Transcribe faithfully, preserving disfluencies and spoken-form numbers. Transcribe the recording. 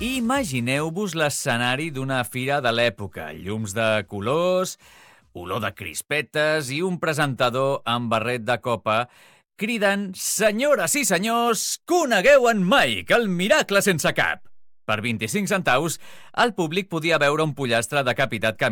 Imagineu-vos l'escenari d'una fira de l'època, llums de colors, olor de crispetes i un presentador amb barret de copa cridant «Senyores i senyors, conegueu en Mike, el miracle sense cap!». Per vint-i-cinc centaus, el públic podia veure un pollastre decapitat caminant